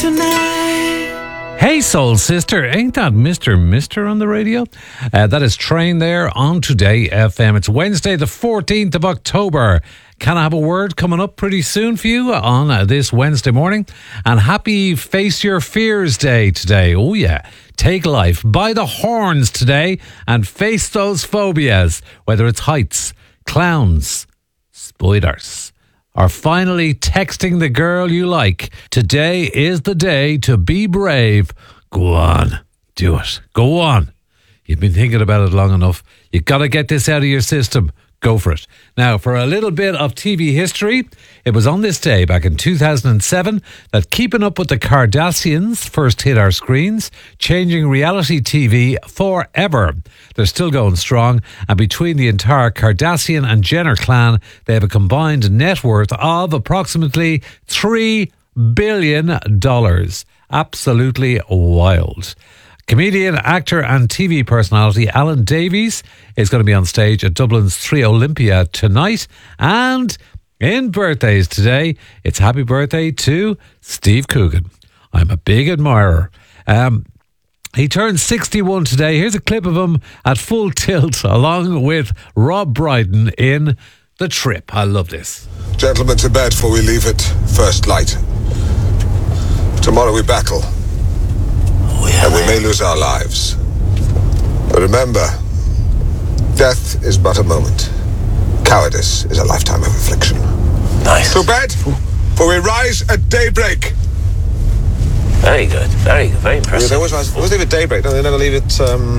tonight. Hey, soul sister, ain't that Mr. on the radio? That is Train there on Today FM. It's Wednesday, the 14th of October. Can I have a word coming up pretty soon for you on this Wednesday morning? And happy Face Your Fears Day today. Oh, yeah. Take life by the horns today and face those phobias, whether it's heights, clowns, spiders, or finally texting the girl you like. Today is the day to be brave. Go on. Do it. Go on. You've been thinking about it long enough. You've got to get this out of your system. Go for it. Now, for a little bit of TV history, it was on this day back in 2007 that Keeping Up with the Kardashians first hit our screens, changing reality TV forever. They're still going strong, and between the entire Kardashian and Jenner clan, they have a combined net worth of approximately $3 billion. Absolutely wild. Comedian, actor and TV personality Alan Davies is going to be on stage at Dublin's 3 Olympia tonight. And in birthdays today, it's happy birthday to Steve Coogan. I'm a big admirer. He turned 61 today. Here's a clip of him at full tilt along with Rob Brydon in The Trip. I love this. Gentlemen, to bed before we leave at first light. Tomorrow we battle. And we may lose our lives. But remember, death is but a moment. Cowardice is a lifetime of affliction. Nice. To bed, for we rise at daybreak. Very good. Very good. Very impressive. They always leave at daybreak, don't they? Never leave at,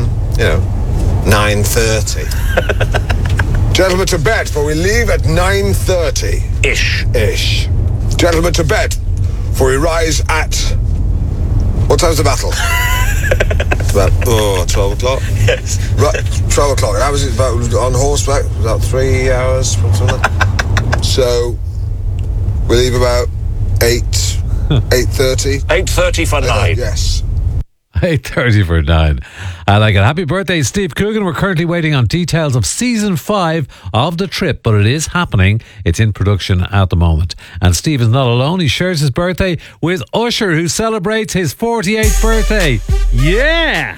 9:30. Gentlemen, to bed, for we leave at 9:30. Ish. Gentlemen, to bed, for we rise at... What time's the battle? It's about 12 o'clock. Yes. Right, 12 o'clock. And I was about on horseback, about 3 hours, something like that. So we leave about 8:30. 8:30 for 9. Yes. 8:30 for 9. I like it. Happy birthday, Steve Coogan. We're currently waiting on details of season 5 of The Trip, but it is happening. It's in production at the moment. And Steve is not alone. He shares his birthday with Usher, who celebrates his 48th birthday. Yeah!